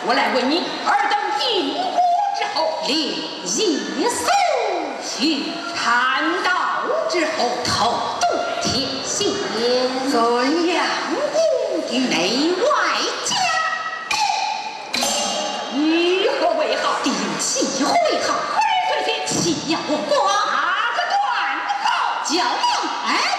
我来问你，尔等进国之后，连夜搜寻，谈到之后，头度天险，尊阳公与内外家，如何为好？定期会好，何人推荐？岂要我光？哪个断后？叫梦哎。